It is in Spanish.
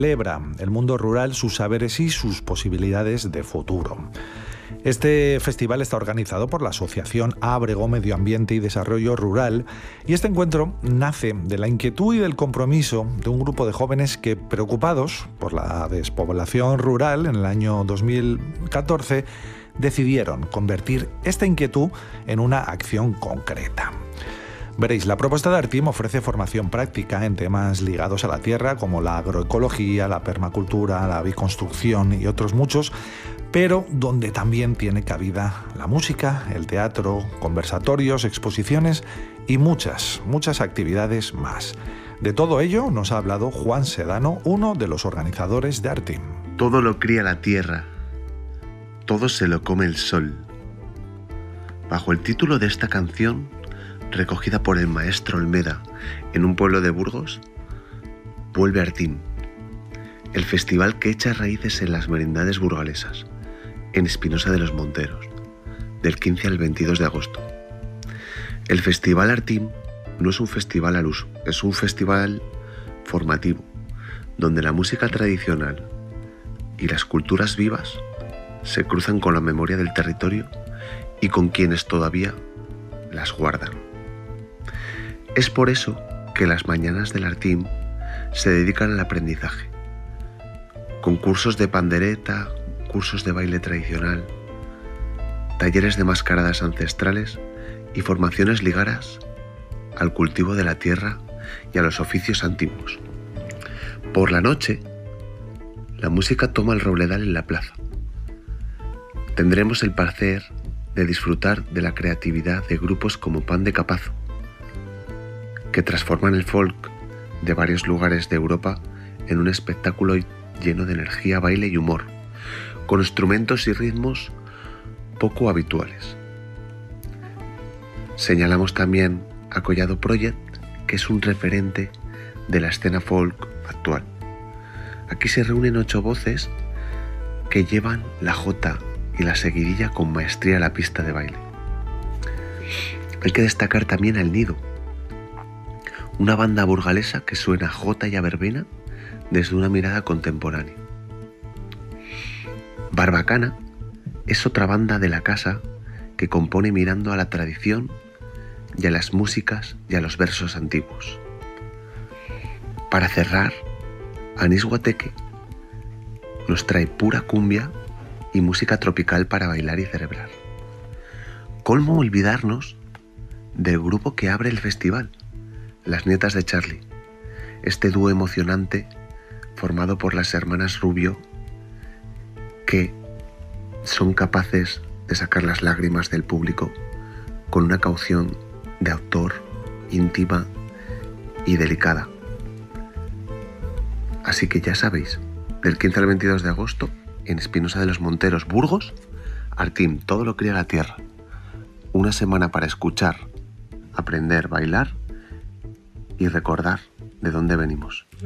celebra el mundo rural, sus saberes y sus posibilidades de futuro. Este festival está organizado por la Asociación Ábrego Medio Ambiente y Desarrollo Rural, y este encuentro nace de la inquietud y del compromiso de un grupo de jóvenes que, preocupados por la despoblación rural en el año 2014, decidieron convertir esta inquietud en una acción concreta. Veréis, la propuesta de Artim ofrece formación práctica en temas ligados a la tierra, como la agroecología, la permacultura, la biconstrucción y otros muchos, pero donde también tiene cabida la música, el teatro, conversatorios, exposiciones y muchas actividades más. De todo ello nos ha hablado Juan Sedano, uno de los organizadores de Artim. Todo lo cría la tierra, todo se lo come el sol. Bajo el título de esta canción, recogida por el maestro Olmeda en un pueblo de Burgos, vuelve Artim, el festival que echa raíces en las merindades burgalesas, en Espinosa de los Monteros, del 15 al 22 de agosto. El Festival Artim no es un festival al uso, es un festival formativo, donde la música tradicional y las culturas vivas se cruzan con la memoria del territorio y con quienes todavía las guardan. Es por eso que las mañanas del Artim se dedican al aprendizaje. Concursos de pandereta, cursos de baile tradicional, talleres de mascaradas ancestrales y formaciones ligadas al cultivo de la tierra y a los oficios antiguos. Por la noche, la música toma el robledal en la plaza. Tendremos el placer de disfrutar de la creatividad de grupos como Pan de Capazo, que transforman el folk de varios lugares de Europa en un espectáculo lleno de energía, baile y humor, con instrumentos y ritmos poco habituales. Señalamos también a Collado Project, que es un referente de la escena folk actual. Aquí se reúnen 8 voces que llevan la jota y la seguidilla con maestría a la pista de baile. Hay que destacar también a El Nido, una banda burgalesa que suena a jota y a verbena desde una mirada contemporánea. Barbacana es otra banda de la casa que compone mirando a la tradición y a las músicas y a los versos antiguos. Para cerrar, Anís Guateque nos trae pura cumbia y música tropical para bailar y celebrar. ¿Cómo olvidarnos del grupo que abre el festival, Las Nietas de Charlie? Este dúo emocionante formado por las hermanas Rubio, que son capaces de sacar las lágrimas del público con una caución de autor íntima y delicada. Así que ya sabéis, del 15 al 22 de agosto, en Espinosa de los Monteros, Burgos, Artim, todo lo cría la tierra. Una semana para escuchar, aprender, bailar y recordar de dónde venimos.